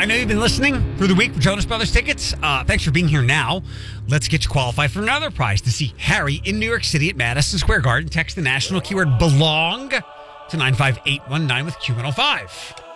know you've been listening through the week for Jonas Brothers tickets. Thanks for being here now. Let's get you qualified for another prize to see Harry in New York City at Madison Square Garden. Text the national keyword BELONG to 95819 with Q105.